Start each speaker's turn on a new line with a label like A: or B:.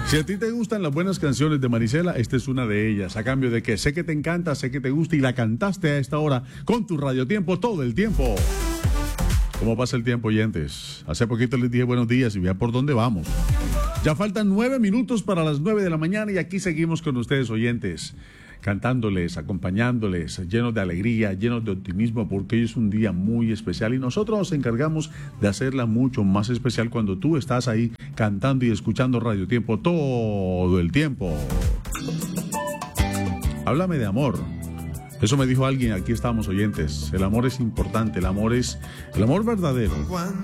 A: Si a ti te gustan las buenas canciones de Marisela, esta es una de ellas. A cambio de que sé que te encanta, sé que te gusta y la cantaste a esta hora con tu radiotiempo todo el tiempo. ¿Cómo pasa el tiempo, oyentes? Hace poquito les dije buenos días y vean por dónde vamos. Ya faltan 9 minutos para las 9 de la mañana y aquí seguimos con ustedes, oyentes, cantándoles, acompañándoles, llenos de alegría, llenos de optimismo, porque hoy es un día muy especial y nosotros nos encargamos de hacerla mucho más especial cuando tú estás ahí cantando y escuchando Radio Tiempo todo el tiempo. Háblame de amor. Eso me dijo alguien, aquí estamos, oyentes. El amor es importante, el amor verdadero.